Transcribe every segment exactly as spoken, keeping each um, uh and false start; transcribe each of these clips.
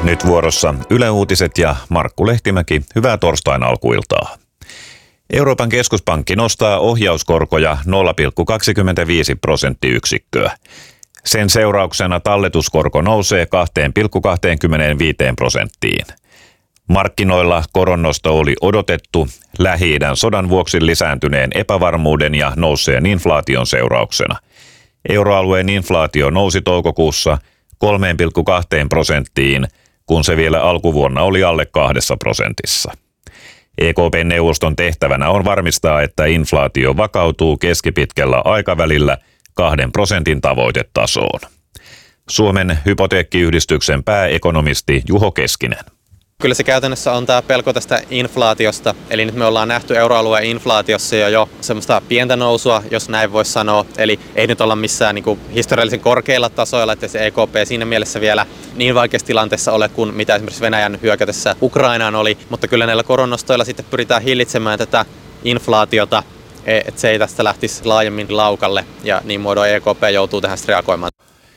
Nyt vuorossa Yle Uutiset ja Markku Lehtimäki. Hyvää torstain alkuiltaa. Euroopan keskuspankki nostaa ohjauskorkoja nolla pilkku kaksikymmentäviisi prosenttiyksikköä. Sen seurauksena talletuskorko nousee kaksi pilkku kaksikymmentäviisi prosenttiin. Markkinoilla koronnosto oli odotettu Lähi-idän sodan vuoksi lisääntyneen epävarmuuden ja nousseen inflaation seurauksena. Euroalueen inflaatio nousi toukokuussa kolme pilkku kaksi prosenttiin, kun se vielä alkuvuonna oli alle kahdessa prosentissa. E K P-neuvoston tehtävänä on varmistaa, että inflaatio vakautuu keskipitkällä aikavälillä kahden prosentin tavoitetasoon. Suomen hypoteekkiyhdistyksen pääekonomisti Juho Keskinen. Kyllä se käytännössä on tämä pelko tästä inflaatiosta, eli nyt me ollaan nähty euroalueen inflaatiossa jo, jo semmoista pientä nousua, jos näin voisi sanoa, eli ei nyt olla missään niin kuin historiallisen korkeilla tasoilla, että se E K P siinä mielessä vielä niin vaikeassa tilanteessa ole kuin mitä esimerkiksi Venäjän hyökätessä Ukrainaan oli, mutta kyllä näillä koronnostoilla sitten pyritään hillitsemään tätä inflaatiota, että se ei tästä lähtisi laajemmin laukalle ja niin muodoin E K P joutuu tähän reagoimaan.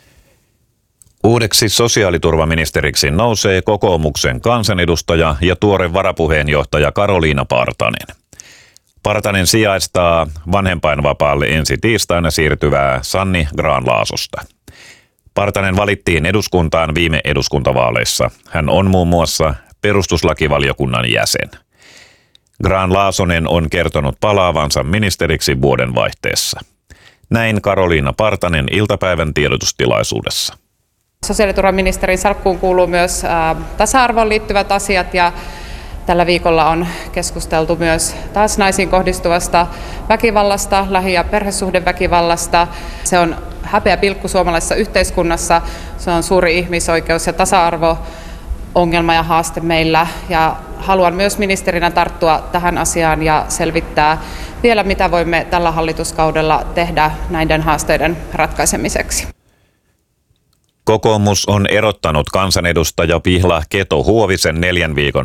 Uudeksi sosiaaliturvaministeriksi nousee kokoomuksen kansanedustaja ja tuore varapuheenjohtaja Karoliina Partanen. Partanen sijaistaa vanhempainvapaalle ensi tiistaina siirtyvää Sanni Grahn-Laasosta. Partanen valittiin eduskuntaan viime eduskuntavaaleissa. Hän on muun muassa perustuslakivaliokunnan jäsen. Grahn-Laasonen on kertonut palaavansa ministeriksi vuodenvaihteessa. Näin Karoliina Partanen iltapäivän tiedotustilaisuudessa. Sosiaaliturvaministerin salkkuun kuuluu myös ä, tasa-arvoon liittyvät asiat ja tällä viikolla on keskusteltu myös taas naisiin kohdistuvasta väkivallasta, lähi- ja perhesuhdeväkivallasta. Se on häpeä pilkku suomalaisessa yhteiskunnassa, se on suuri ihmisoikeus- ja tasa-arvo-ongelma ja haaste meillä ja haluan myös ministerinä tarttua tähän asiaan ja selvittää vielä mitä voimme tällä hallituskaudella tehdä näiden haasteiden ratkaisemiseksi. Kokoomus on erottanut kansanedustaja Pihla Keto-Huovisen neljän viikon